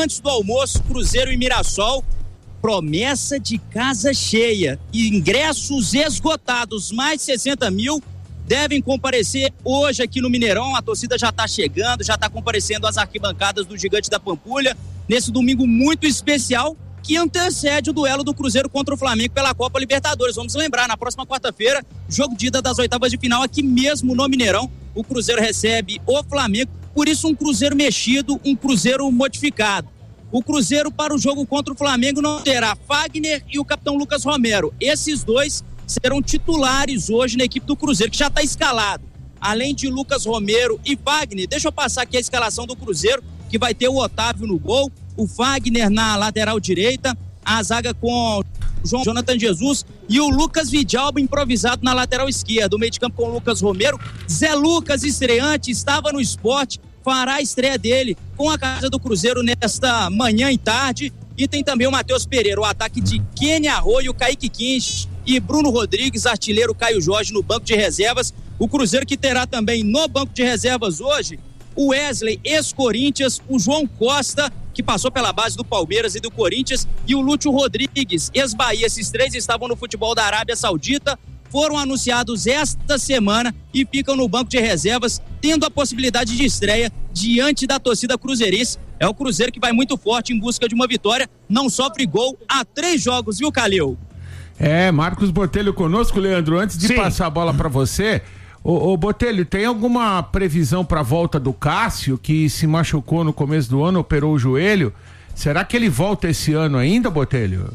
antes do almoço, Cruzeiro e Mirassol. Promessa de casa cheia e ingressos esgotados, mais de 60 mil devem comparecer hoje aqui no Mineirão. A torcida já está chegando, já está comparecendo às arquibancadas do Gigante da Pampulha nesse domingo muito especial que antecede o duelo do Cruzeiro contra o Flamengo pela Copa Libertadores. Vamos lembrar, na próxima quarta-feira, jogo de ida das oitavas de final aqui mesmo no Mineirão. O Cruzeiro recebe o Flamengo, por isso um Cruzeiro mexido, um Cruzeiro modificado. O Cruzeiro para o jogo contra o Flamengo não terá Fagner e o capitão Lucas Romero. Esses dois serão titulares hoje na equipe do Cruzeiro, que já está escalado. Além de Lucas Romero e Fagner, deixa eu passar aqui a escalação do Cruzeiro, que vai ter o Otávio no gol, o Fagner na lateral direita, a zaga com Jonathan Jesus e o Lucas Vidalba improvisado na lateral esquerda. O meio de campo com o Lucas Romero. Zé Lucas, estreante, estava no Sport, fará a estreia dele com a casa do Cruzeiro nesta manhã e tarde. E tem também o Matheus Pereira, o ataque de Kenny Arroio, Kaique Quinches e Bruno Rodrigues, artilheiro Caio Jorge no banco de reservas. O Cruzeiro que terá também no banco de reservas hoje o Wesley, ex-Corinthians, o João Costa, que passou pela base do Palmeiras e do Corinthians, e o Lúcio Rodrigues, ex-Bahia. Esses três estavam no futebol da Arábia Saudita, foram anunciados esta semana e ficam no banco de reservas, tendo a possibilidade de estreia diante da torcida cruzeirense. É o Cruzeiro que vai muito forte em busca de uma vitória, não sofre gol há 3 jogos, viu, Calil? Marcos Botelho conosco, Leandro. Antes de passar a bola para você, ô Botelho, tem alguma previsão para a volta do Cássio, que se machucou no começo do ano, operou o joelho? Será que ele volta esse ano ainda, Botelho?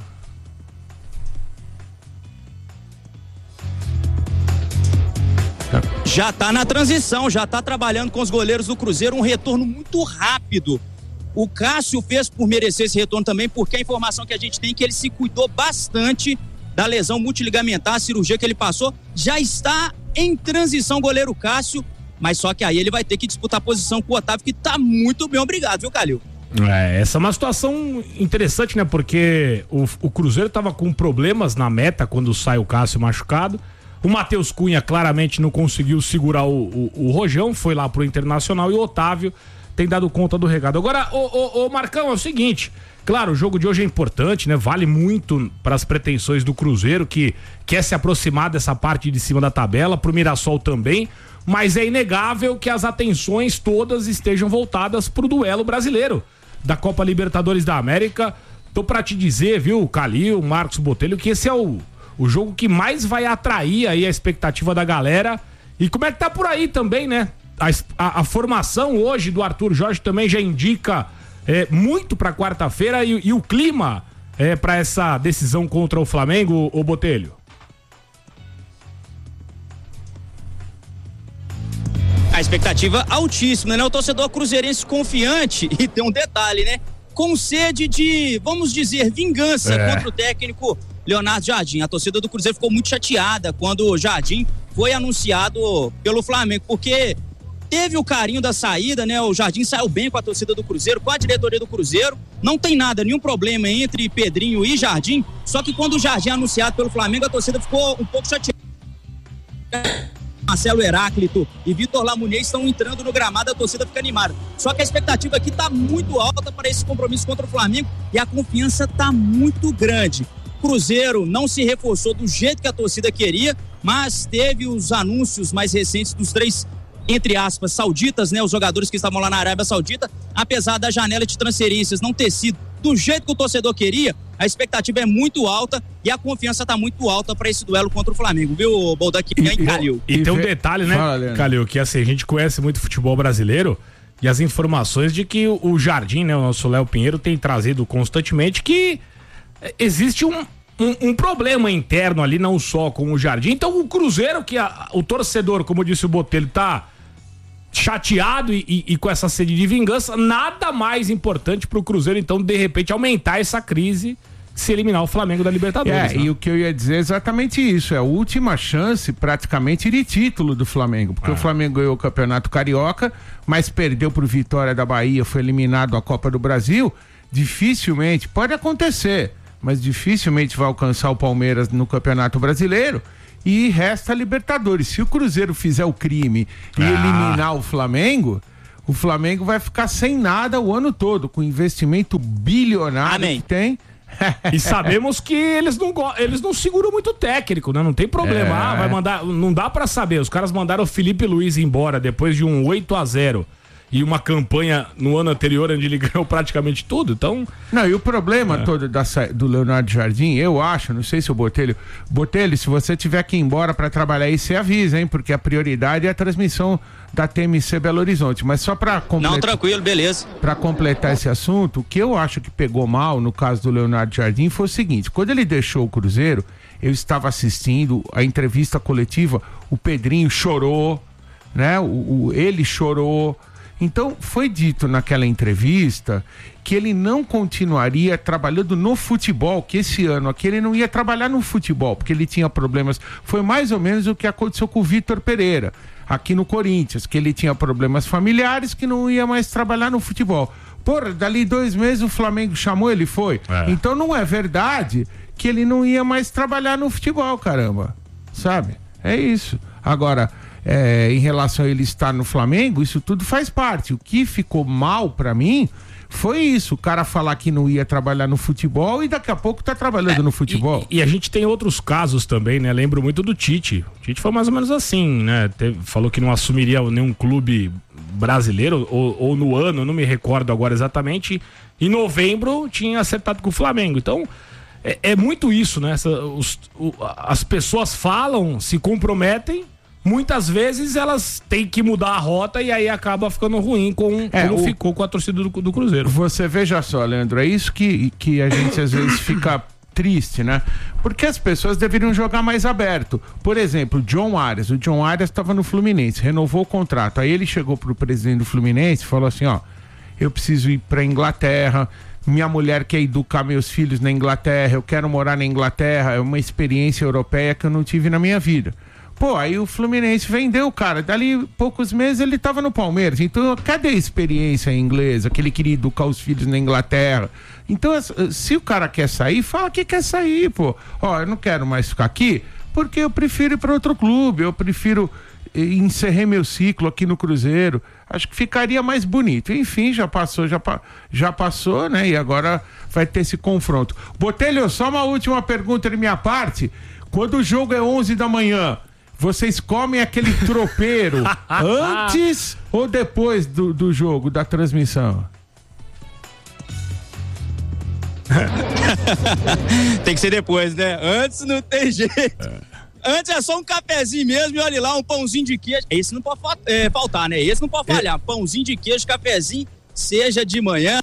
Já está na transição, já está trabalhando com os goleiros do Cruzeiro, um retorno muito rápido. O Cássio fez por merecer esse retorno também, porque a informação que a gente tem é que ele se cuidou bastante da lesão multiligamentar, a cirurgia que ele passou. Já está em transição goleiro Cássio, mas só que aí ele vai ter que disputar a posição com o Otávio, que está muito bem, obrigado, viu, Calil? Essa é uma situação interessante, né? Porque o Cruzeiro estava com problemas na meta quando sai o Cássio machucado. O Matheus Cunha claramente não conseguiu segurar o Rojão, foi lá pro Internacional, e o Otávio tem dado conta do recado. Agora, o Marcão, é o seguinte, claro, o jogo de hoje é importante, né? Vale muito para as pretensões do Cruzeiro, que quer se aproximar dessa parte de cima da tabela, pro Mirassol também, mas é inegável que as atenções todas estejam voltadas pro duelo brasileiro da Copa Libertadores da América. Tô para te dizer, viu, Calil, Marcos Botelho, que esse é o jogo que mais vai atrair aí a expectativa da galera. E como é que tá por aí também, né? A formação hoje do Arthur Jorge também já indica muito pra quarta-feira, e o clima pra essa decisão contra o Flamengo, o Botelho? A expectativa altíssima, né? O torcedor cruzeirense confiante, e tem um detalhe, né? Com sede de, vamos dizer, vingança contra o técnico Leonardo Jardim. A torcida do Cruzeiro ficou muito chateada quando o Jardim foi anunciado pelo Flamengo, porque teve o carinho da saída, né? O Jardim saiu bem com a torcida do Cruzeiro, com a diretoria do Cruzeiro. Não tem nada, nenhum problema entre Pedrinho e Jardim. Só que quando o Jardim é anunciado pelo Flamengo, a torcida ficou um pouco chateada. Marcelo Heráclito e Vitor Lamunier estão entrando no gramado, a torcida fica animada. Só que a expectativa aqui está muito alta para esse compromisso contra o Flamengo e a confiança está muito grande. Cruzeiro não se reforçou do jeito que a torcida queria, mas teve os anúncios mais recentes dos 3, entre aspas, sauditas, né? Os jogadores que estavam lá na Arábia Saudita. Apesar da janela de transferências não ter sido do jeito que o torcedor queria, a expectativa é muito alta e a confiança está muito alta para esse duelo contra o Flamengo, viu, Baldaquinha e Calil? E tem um detalhe, né, Calil, que assim, a gente conhece muito futebol brasileiro, e as informações de que o Jardim, né, o nosso Léo Pinheiro, tem trazido constantemente que existe um problema interno ali, não só com o Jardim. Então o Cruzeiro, que o torcedor, como disse o Botelho, tá chateado e com essa sede de vingança, nada mais importante pro Cruzeiro, então, de repente, aumentar essa crise, se eliminar o Flamengo da Libertadores. Né? E o que eu ia dizer é exatamente isso, é a última chance praticamente de título do Flamengo, porque o Flamengo ganhou o Campeonato Carioca, mas perdeu pro Vitória da Bahia, foi eliminado da Copa do Brasil. Dificilmente, pode acontecer, mas dificilmente vai alcançar o Palmeiras no Campeonato Brasileiro. E resta a Libertadores. Se o Cruzeiro fizer o crime e eliminar o Flamengo, o Flamengo vai ficar sem nada o ano todo, com investimento bilionário Amém. que tem. E sabemos que eles não seguram muito técnico, né? Não tem problema. Vai mandar. Não dá pra saber. Os caras mandaram o Felipe Luiz embora depois de um 8-0 e uma campanha no ano anterior onde ele ganhou praticamente tudo. Então. Não, e o problema todo do Leonardo Jardim, eu acho, não sei se o Botelho, se você tiver que ir embora pra trabalhar aí, você avisa, hein? Porque a prioridade é a transmissão da TMC Belo Horizonte, mas só para completar... Não, tranquilo, beleza. Para completar esse assunto, o que eu acho que pegou mal no caso do Leonardo Jardim foi o seguinte: quando ele deixou o Cruzeiro, eu estava assistindo a entrevista coletiva, o Pedrinho chorou, né? Ele chorou. Então foi dito naquela entrevista que ele não continuaria trabalhando no futebol, que esse ano aqui ele não ia trabalhar no futebol, porque ele tinha problemas. Foi mais ou menos o que aconteceu com o Vitor Pereira aqui no Corinthians, que ele tinha problemas familiares, que não ia mais trabalhar no futebol. Porra, dali 2 meses o Flamengo chamou, ele foi. Então não é verdade que ele não ia mais trabalhar no futebol, caramba. Sabe? É isso. Agora, em relação a ele estar no Flamengo, isso tudo faz parte. O que ficou mal pra mim foi isso, o cara falar que não ia trabalhar no futebol e daqui a pouco tá trabalhando no futebol. E a gente tem outros casos também, né? Lembro muito do Tite. O Tite foi mais ou menos assim, né? Falou que não assumiria nenhum clube brasileiro, ou no ano, não me recordo agora exatamente. Em novembro tinha acertado com o Flamengo. Então, é muito isso, né? As pessoas falam, se comprometem. Muitas vezes elas têm que mudar a rota e aí acaba ficando ruim como ficou com a torcida do Cruzeiro. Você veja só, Leandro, é isso que a gente às vezes fica triste, né? Porque as pessoas deveriam jogar mais aberto. Por exemplo, o John Arias estava no Fluminense, renovou o contrato. Aí ele chegou pro presidente do Fluminense e falou assim, ó, eu preciso ir pra Inglaterra, minha mulher quer educar meus filhos na Inglaterra, eu quero morar na Inglaterra, é uma experiência europeia que eu não tive na minha vida. Pô, aí o Fluminense vendeu o cara. Dali poucos meses ele tava no Palmeiras. Então, cadê a experiência inglesa? Que ele queria educar os filhos na Inglaterra. Então, se o cara quer sair, fala que quer sair, pô. Ó, eu não quero mais ficar aqui porque eu prefiro ir para outro clube. Eu prefiro encerrar meu ciclo aqui no Cruzeiro. Acho que ficaria mais bonito. Enfim, já passou, né? E agora vai ter esse confronto. Botelho, só uma última pergunta de minha parte. Quando o jogo é 11 da manhã... Vocês comem aquele tropeiro antes ou depois do jogo, da transmissão? Tem que ser depois, né? Antes não tem jeito. Antes é só um cafezinho mesmo e olha lá, um pãozinho de queijo. Esse não pode faltar, né? Esse não pode falhar. Pãozinho de queijo, cafezinho, seja de manhã.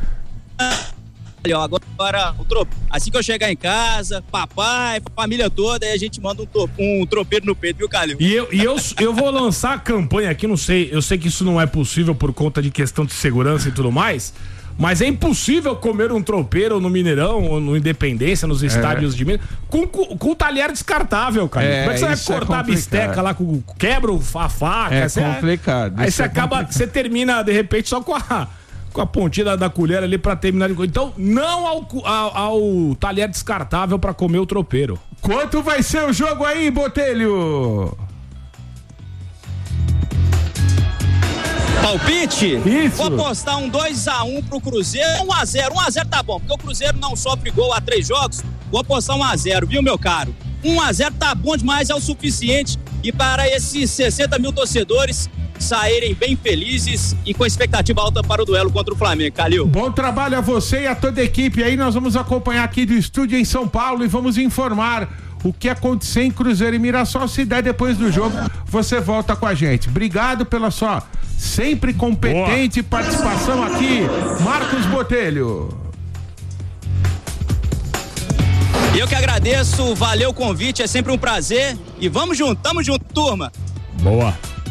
Agora, assim que eu chegar em casa, papai, família toda, aí a gente manda um tropeiro no peito, viu, Calil? E eu vou lançar a campanha aqui, não sei, eu sei que isso não é possível por conta de questão de segurança e tudo mais, mas é impossível comer um tropeiro no Mineirão ou no Independência, nos estádios de Minas, com talher descartável, cara. Como é que você vai cortar a bisteca lá, quebra a faca? É complicado. Aí você acaba, você termina, de repente, só com a pontinha da colher ali pra terminar. Então, não ao talher descartável pra comer o tropeiro. Quanto vai ser o jogo aí, Botelho? Palpite? Isso. Vou apostar um 2-1 pro Cruzeiro. 1-0. 1-0 tá bom, porque o Cruzeiro não sofre gol há 3 jogos. Vou apostar 1-0, viu, meu caro? 1-0 tá bom demais, é o suficiente. E para esses 60 mil torcedores saírem bem felizes e com expectativa alta para o duelo contra o Flamengo, Calil. Bom trabalho a você e a toda a equipe aí. Nós vamos acompanhar aqui do estúdio em São Paulo e vamos informar o que acontecer em Cruzeiro e Mirassol. Se der depois do jogo, você volta com a gente. Obrigado pela sua sempre competente participação aqui, Marcos Botelho. Eu que agradeço, valeu o convite, é sempre um prazer e vamos junto, tamo junto, turma. Boa.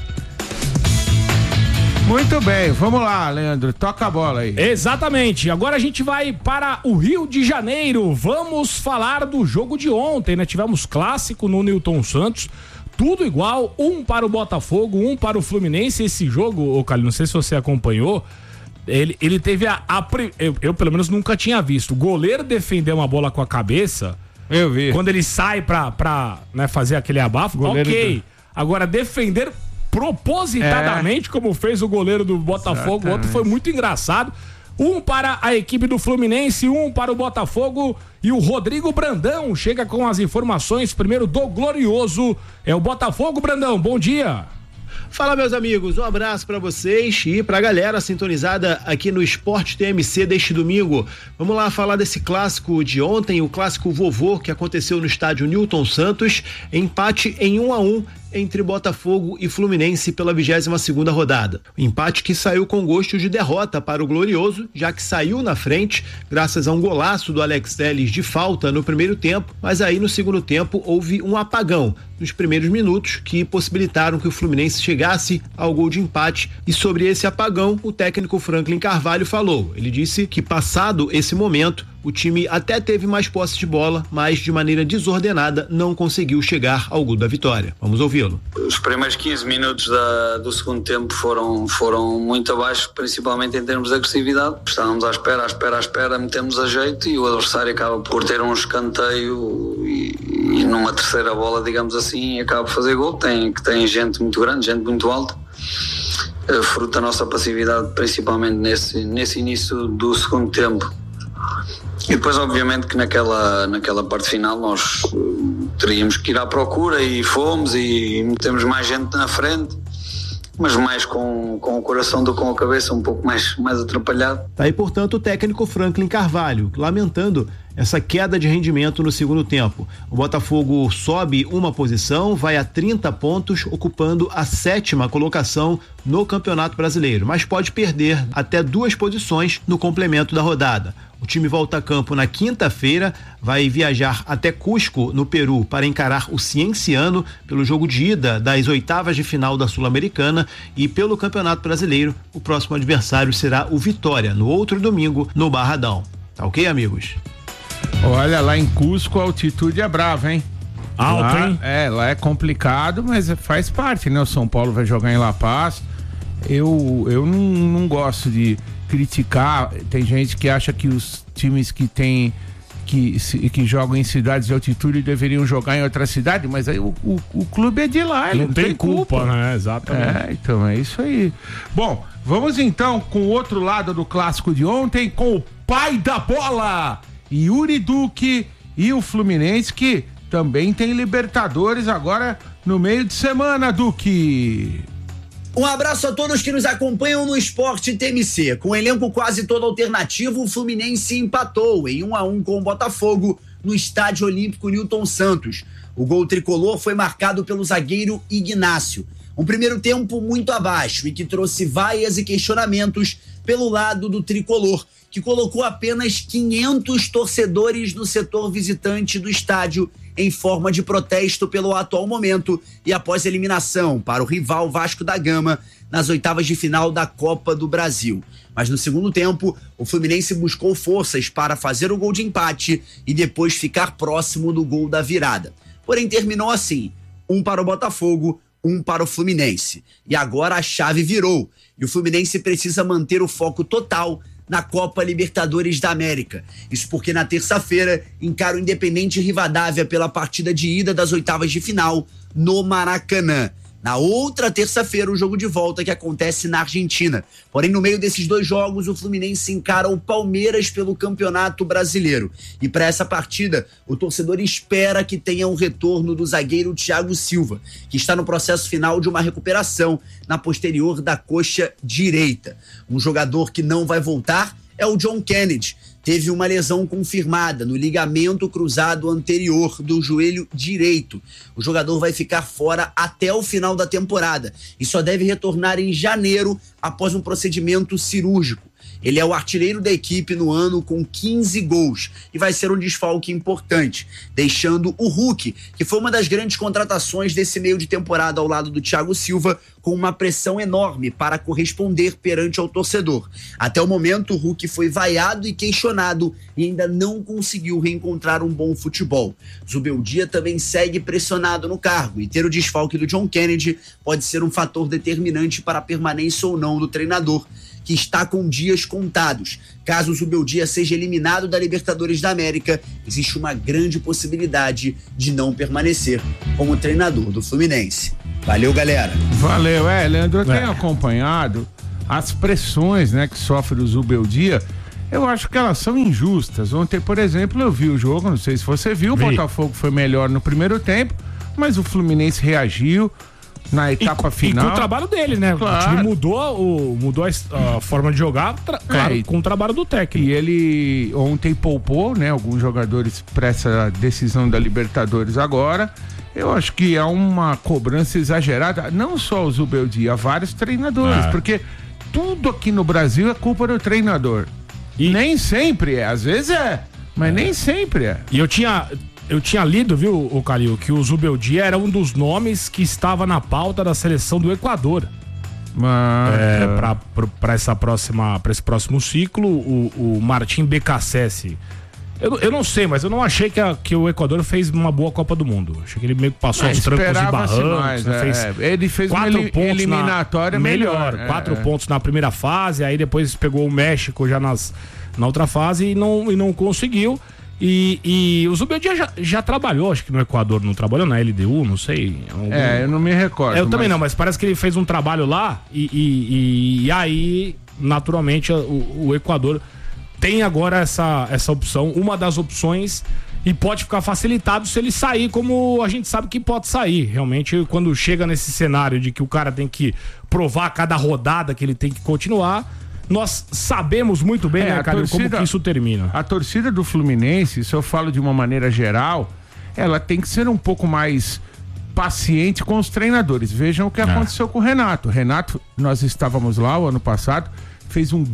Muito bem, vamos lá, Leandro, toca a bola aí. Exatamente, agora a gente vai para o Rio de Janeiro, vamos falar do jogo de ontem, né? Tivemos clássico no Newton Santos, tudo igual, um para o Botafogo, um para o Fluminense. Esse jogo, Calil, não sei se você acompanhou, ele teve eu pelo menos nunca tinha visto, o goleiro defender uma bola com a cabeça. Eu vi. Quando ele sai pra né, fazer aquele abafo, ok. Agora defender propositadamente, como fez o goleiro do Botafogo. O outro foi muito engraçado. Um para a equipe do Fluminense, um para o Botafogo, e o Rodrigo Brandão chega com as informações primeiro do Glorioso. É o Botafogo, Brandão, bom dia. Fala, meus amigos, um abraço pra vocês e pra galera sintonizada aqui no Esporte TMC deste domingo. Vamos lá falar desse clássico de ontem, o clássico vovô que aconteceu no estádio Newton Santos, empate em 1-1 entre Botafogo e Fluminense pela 22ª rodada. O empate que saiu com gosto de derrota para o Glorioso, já que saiu na frente graças a um golaço do Alex Telles de falta no primeiro tempo, mas aí no segundo tempo houve um apagão nos primeiros minutos que possibilitaram que o Fluminense chegasse ao gol de empate, e sobre esse apagão o técnico Franklin Carvalho falou. Ele disse que passado esse momento o time até teve mais posse de bola, mas de maneira desordenada não conseguiu chegar ao gol da vitória. Vamos ouvi-lo. Os primeiros 15 minutos do segundo tempo foram muito abaixo, principalmente em termos de agressividade. Estávamos à espera, metemos a jeito e o adversário acaba por ter um escanteio e numa terceira bola, digamos assim, acaba por fazer gol. Tem gente muito grande, gente muito alta. Fruto da nossa passividade, principalmente nesse início do segundo tempo. E depois, obviamente, que naquela parte final nós teríamos que ir à procura, e fomos e metemos mais gente na frente, mas mais com o coração do que com a cabeça, um pouco mais atrapalhado. Tá aí, portanto, o técnico Franklin Carvalho, lamentando essa queda de rendimento no segundo tempo. O Botafogo sobe uma posição, vai a 30 pontos, ocupando a 7ª colocação no Campeonato Brasileiro, mas pode perder até 2 posições no complemento da rodada. O time volta a campo na quinta-feira, vai viajar até Cusco, no Peru, para encarar o Cienciano pelo jogo de ida das oitavas de final da Sul-Americana, e pelo Campeonato Brasileiro, o próximo adversário será o Vitória, no outro domingo, no Barradão. Tá ok, amigos? Olha, lá em Cusco a altitude é brava, hein? Alto, hein? Lá é complicado, mas faz parte, né? O São Paulo vai jogar em La Paz. Eu não gosto de criticar. Tem gente que acha que os times que jogam em cidades de altitude deveriam jogar em outra cidade, mas aí o clube é de lá, ele não tem culpa, né? Exatamente. Então é isso aí. Bom, vamos então com o outro lado do clássico de ontem, com o pai da bola, Yuri Duque, e o Fluminense, que também tem Libertadores agora no meio de semana, Duque. Um abraço a todos que nos acompanham no Esporte TMC. Com o elenco quase todo alternativo, o Fluminense empatou em 1-1 com o Botafogo no Estádio Olímpico Newton Santos. O gol tricolor foi marcado pelo zagueiro Ignácio. Um primeiro tempo muito abaixo e que trouxe vaias e questionamentos pelo lado do tricolor, que colocou apenas 500 torcedores no setor visitante do estádio em forma de protesto pelo atual momento e após a eliminação para o rival Vasco da Gama nas oitavas de final da Copa do Brasil. Mas no segundo tempo, o Fluminense buscou forças para fazer o gol de empate e depois ficar próximo do gol da virada. Porém, terminou assim: 1 para o Botafogo, 1 para o Fluminense. E agora a chave virou e o Fluminense precisa manter o foco total na Copa Libertadores da América. Isso porque na terça-feira encara o Independente Rivadavia pela partida de ida das oitavas de final no Maracanã. Na outra terça-feira, o jogo de volta que acontece na Argentina. Porém, no meio desses dois jogos, o Fluminense encara o Palmeiras pelo Campeonato Brasileiro. E para essa partida, o torcedor espera que tenha um retorno do zagueiro Thiago Silva, que está no processo final de uma recuperação na posterior da coxa direita. Um jogador que não vai voltar é o John Kennedy. Teve uma lesão confirmada no ligamento cruzado anterior do joelho direito. O jogador vai ficar fora até o final da temporada e só deve retornar em janeiro após um procedimento cirúrgico. Ele é o artilheiro da equipe no ano com 15 gols e vai ser um desfalque importante, deixando o Hulk, que foi uma das grandes contratações desse meio de temporada ao lado do Thiago Silva, com uma pressão enorme para corresponder perante ao torcedor. Até o momento, o Hulk foi vaiado e questionado e ainda não conseguiu reencontrar um bom futebol. Zubeldia também segue pressionado no cargo e ter o desfalque do John Kennedy pode ser um fator determinante para a permanência ou não do treinador, que está com dias contados. Caso o Zubeldia seja eliminado da Libertadores da América, existe uma grande possibilidade de não permanecer como treinador do Fluminense. Valeu, galera. Valeu, Leandro, eu tenho acompanhado as pressões, né, que sofre o Zubeldia. Eu acho que elas são injustas. Ontem, por exemplo, eu vi o jogo, não sei se você viu, o Botafogo foi melhor no primeiro tempo, mas o Fluminense reagiu na etapa final. E com o trabalho dele, né? Claro. O time mudou a forma de jogar, com o trabalho do técnico. E ele ontem poupou, né, alguns jogadores para essa decisão da Libertadores agora. Eu acho que é uma cobrança exagerada, não só o Zubeldia, vários treinadores, porque tudo aqui no Brasil é culpa do treinador. E nem sempre é, às vezes mas nem sempre é. E eu tinha lido, viu, o Calil, que o Zubeldia era um dos nomes que estava na pauta da seleção do Equador. Para esse próximo ciclo, o Martim Becassese. Eu não sei, mas eu não achei que o Equador fez uma boa Copa do Mundo. Achei que ele meio que passou aos trancos e barrancos. Ele fez uma eliminatória melhor. 4 pontos na primeira fase, aí depois pegou o México já na outra fase e não conseguiu. E o Zubeldia já trabalhou, acho que no Equador, não trabalhou na LDU, não sei. Eu não me recordo. Eu também não, mas parece que ele fez um trabalho lá e aí, naturalmente, o Equador tem agora essa opção, uma das opções, e pode ficar facilitado se ele sair como a gente sabe que pode sair. Realmente, quando chega nesse cenário de que o cara tem que provar cada rodada que ele tem que continuar, nós sabemos muito bem, né, Calil, como que isso termina. A torcida do Fluminense, se eu falo de uma maneira geral, ela tem que ser um pouco mais paciente com os treinadores. Vejam o que aconteceu com o Renato. Renato, nós estávamos lá o ano passado, fez uma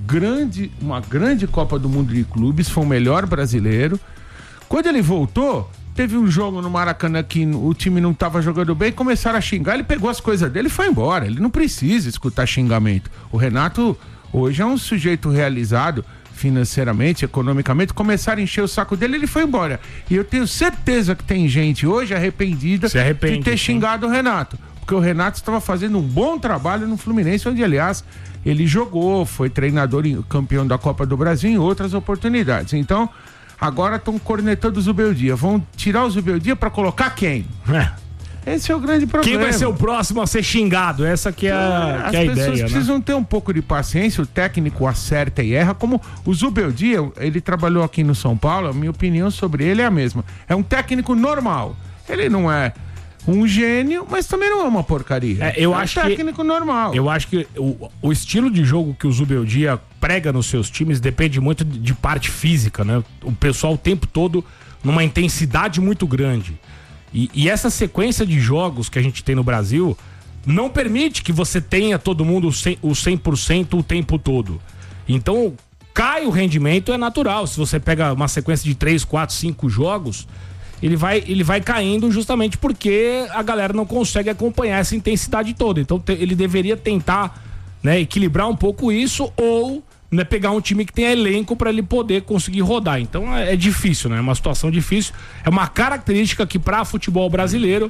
grande Copa do Mundo de Clubes, foi o melhor brasileiro. Quando ele voltou, teve um jogo no Maracanã que o time não estava jogando bem, começaram a xingar, ele pegou as coisas dele e foi embora. Ele não precisa escutar xingamento. O Renato hoje é um sujeito realizado financeiramente, economicamente, começaram a encher o saco dele, ele foi embora. E eu tenho certeza que tem gente hoje arrependida de ter xingado o Renato. Porque o Renato estava fazendo um bom trabalho no Fluminense, onde, aliás, ele jogou, foi treinador campeão da Copa do Brasil em outras oportunidades. Então, agora estão cornetando o Zubeldia. Vão tirar o Zubeldia para colocar quem? Esse é o grande problema. Quem vai ser o próximo a ser xingado? Essa que é a ideia. As pessoas precisam ter um pouco de paciência, o técnico acerta e erra, como o Zubeldia, ele trabalhou aqui no São Paulo, a minha opinião sobre ele é a mesma. É um técnico normal. Ele não é um gênio, mas também não é uma porcaria. É um técnico normal. Eu acho que o estilo de jogo que o Zubeldia prega nos seus times depende muito de parte física, né? O pessoal o tempo todo numa intensidade muito grande. E essa sequência de jogos que a gente tem no Brasil não permite que você tenha todo mundo o 100% o tempo todo. Então, cai o rendimento, é natural. Se você pega uma sequência de 3, 4, 5 jogos, ele vai caindo justamente porque a galera não consegue acompanhar essa intensidade toda. Então, ele deveria tentar, né, equilibrar um pouco isso ou, né, pegar um time que tem elenco para ele poder conseguir rodar. Então é difícil, né? É uma situação difícil. É uma característica que para futebol brasileiro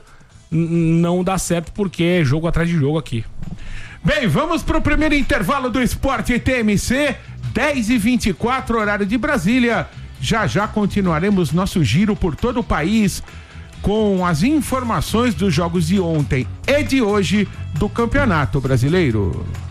não dá certo porque é jogo atrás de jogo aqui. Bem, vamos para o primeiro intervalo do Esporte TMC, 10h24, horário de Brasília. Já continuaremos nosso giro por todo o país com as informações dos jogos de ontem e de hoje do Campeonato Brasileiro.